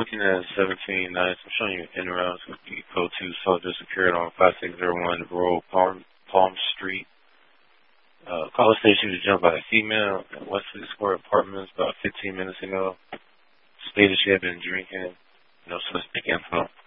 looking at 17 nights. I'm showing you in around code 2 soldier secured on 5601 Rural Palm Street. Call station was jumped by a female at Westlake Square Apartments about 15 minutes ago. Stated she had been drinking. No suspect info.